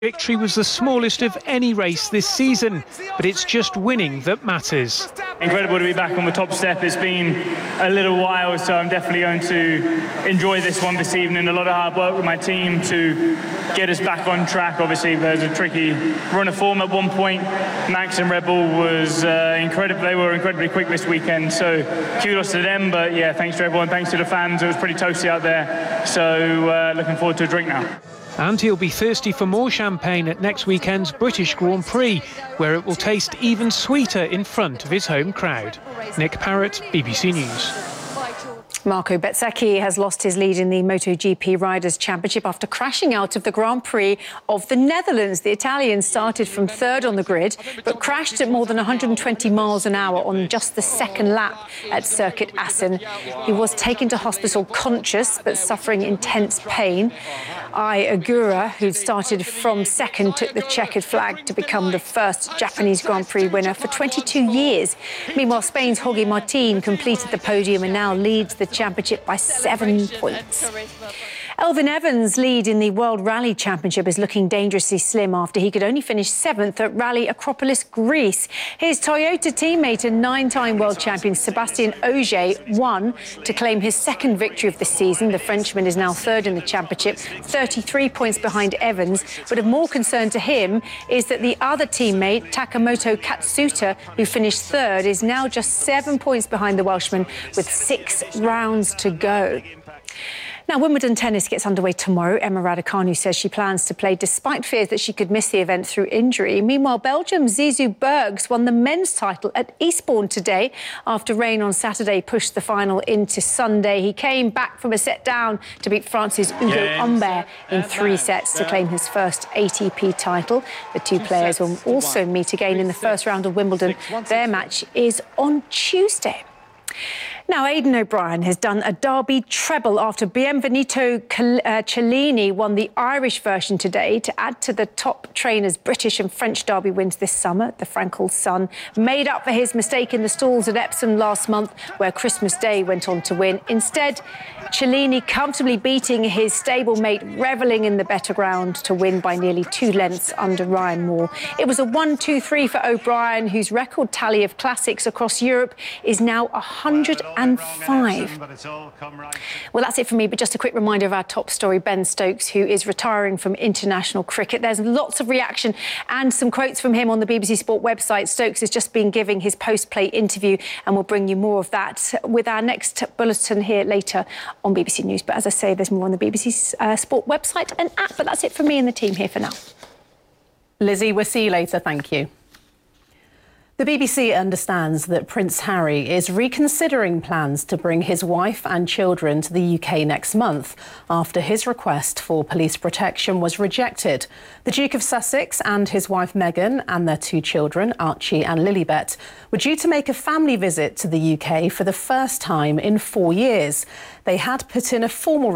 Victory was the smallest of any race this season, but it's just winning that matters. Incredible to be back on the top step. It's been a little while, so I'm definitely going to enjoy this one this evening. A lot of hard work with my team to get us back on track. Obviously, there's a tricky run of form at one point. Max and Red Bull was incredible. They were incredibly quick this weekend, so kudos to them. But yeah, thanks to everyone, thanks to the fans. It was pretty toasty out there, so looking forward to a drink now. And he'll be thirsty for more champagne at next weekend's British Grand Prix, where it will taste even sweeter in front of his home crowd. Nick Parrott, BBC News. Marco Bezzecchi has lost his lead in the MotoGP Riders' Championship after crashing out of the Grand Prix of the Netherlands. The Italian started from third on the grid, but crashed at more than 120 miles an hour on just the second lap at Circuit Assen. He was taken to hospital conscious, but suffering intense pain. Ai Ogura, who started from second, took the checkered flag to become the first Japanese Grand Prix winner for 22 years. Meanwhile, Spain's Jorge Martin completed the podium and now leads the championship by 7 points. Elfyn Evans' lead in the World Rally Championship is looking dangerously slim after he could only finish 7th at Rally Acropolis, Greece. His Toyota teammate and 9-time world champion Sébastien Ogier won to claim his second victory of the season. The Frenchman is now third in the championship, 33 points behind Evans. But of more concern to him is that the other teammate, Takamoto Katsuta, who finished third, is now just 7 points behind the Welshman with 6 rounds to go. Now, Wimbledon tennis gets underway tomorrow. Emma Raducanu says she plans to play despite fears that she could miss the event through injury. Meanwhile, Belgium's Zizou Bergs won the men's title at Eastbourne today after rain on Saturday pushed the final into Sunday. He came back from a set down to beat France's Ugo Humbert in 3 sets to claim his first ATP title. The two players will also meet again in the first round of Wimbledon. Their match is on Tuesday. Now, Aidan O'Brien has done a Derby treble after Bienvenido Cellini won the Irish version today to add to the top trainers' British and French Derby wins this summer. The Frankel son made up for his mistake in the stalls at Epsom last month, where Christmas Day went on to win. Instead, Cellini comfortably beating his stablemate, revelling in the better ground to win by nearly 2 lengths under Ryan Moore. It was a 1-2-3 for O'Brien, whose record tally of classics across Europe is now 105. Well, that's it from me, but just a quick reminder of our top story, Ben Stokes, who is retiring from international cricket. There's lots of reaction and some quotes from him on the BBC Sport website. Stokes has just been giving his post-play interview, and we'll bring you more of that with our next bulletin here later on BBC News. But as I say, there's more on the BBC Sport website and app. But that's it from me and the team here for now. Lizzie, we'll see you later. Thank you. The BBC understands that Prince Harry is reconsidering plans to bring his wife and children to the UK next month after his request for police protection was rejected. The Duke of Sussex and his wife Meghan and their 2 children, Archie and Lilibet, were due to make a family visit to the UK for the first time in 4 years. They had put in a formal